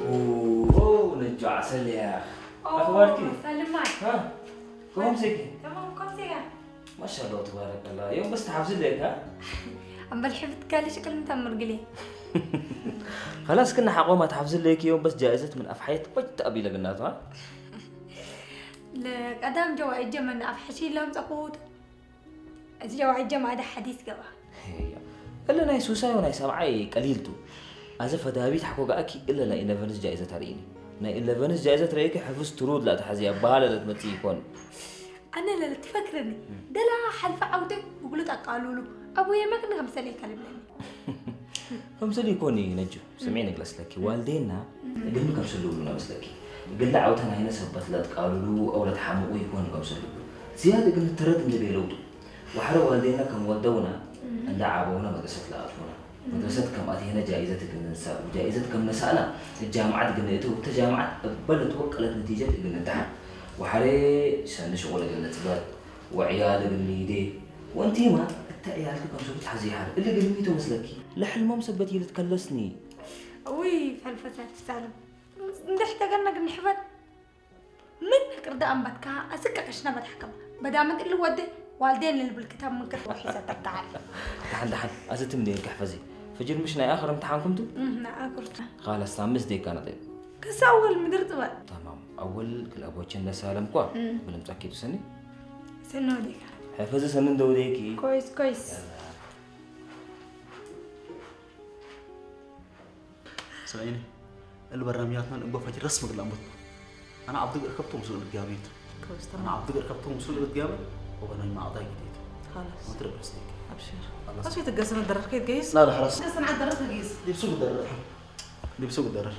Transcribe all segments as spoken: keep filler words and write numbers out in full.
اوه نجو عسل يا اخبارك؟ سلم معك. ها كم زيك؟ تمام كم زيك؟ ما شاء الله تبارك الله يوم بس تحافظ لك ها؟ أم بالحفظ قال لي شكل متمر قلي. خلاص كنا حقوم ما تحافظ لك يوم بس جائزة من أفحيت بجت أبي لك الناس ها؟ لك أدام جوا إجا من أفحشي لهم تقود. إذا جوا إجا ما هذا حديث جوا. هي إلا ناي سوساي وناي سبعي قليلتو. أذا فدابيت حقوق أكي إلا لا إن فنس جائزة تريني. نا إلا فنس جائزة تريك حفظ ترود لا تحزي أبالا لا تمتيكون. أنا لا تفكرني. ده لا حلف عودك بقولت أقالوا له. أبويا ما كنا خمسة لي كلمني. خمسة لي كوني نجو سمعيني جلس لك والدينا قلنا كم سلولنا بس لك. قلنا عودنا هنا سبت لا تقالوا له أو لا تحمقوا يكون كم سلول. زيادة قلنا ترد اللي بيلودو. وحروا والدينا كم ودونا عند عابونا مدرسة لا أطفونا. مدرسة كم أتي هنا جائزة كنا نساء وجائزة كم نسأنا الجامعة قلنا يتو تجامعة بلد وقلت نتيجة قلنا انتهى. وحري سنة شغل قلنا تبات وعيال قلنا يدي وانتي ما عيالك كم سويت حزيحة اللي قلميته مسلكي لحل ما مثبتي اللي تكلسني وي فالفساد سالم ندحت قلنا قلنا حفظ من كرد أم بتكا أسكك عشنا بتحكم بدامت اللي ودي والدين اللي بالكتاب من كتب وحيسة تبتعال دحن دحن أزت مدين كحفظي فجر مشنا آخر امتحان كنتو؟ امم آخر خلاص سامس دي كانت طيب كس أول مدرت بقى تمام أول كل أبو تشنا سالم كوا بالمتأكد سني سنو ديك حفظي سنن دو ديكي كويس كويس سمعيني البرنامجات من أبو فجر رسم قلنا أنا عبد ركبته مسؤول الجامعة كويس أنا عبد ركبته مسؤول الجامعة وأنا ما أعطاه جديد خلاص ما ترى بس ديك أبشر أشي تقسم الدرر كيف قيس؟ لا لا خلاص قسم على الدرر قيس دي بسوق الدرر دي بسوق الدرر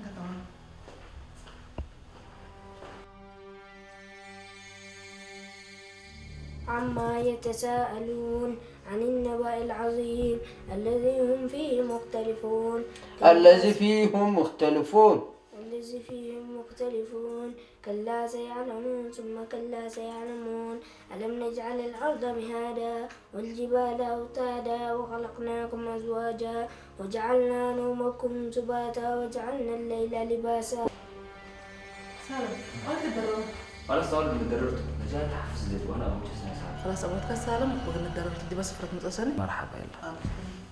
عما يتساءلون عن النبأ العظيم الذي هم فيه مختلفون الذي فيهم مختلفون الذي فيهم مختلفون كلا سيعلمون ثم كلا سيعلمون ألم نجعل الأرض مهادا والجبال أوتادا وخلقناكم أزواجا وجعلنا نومكم سباتا وجعلنا الليل لباسا. سالم وين الدرر؟ خلاص طالب من دررته نجاة حفظ لي وأنا أبو جسنا سالم خلاص أبغى سالم وقلنا الدرر دي بس فرت متصلني مرحبا يلا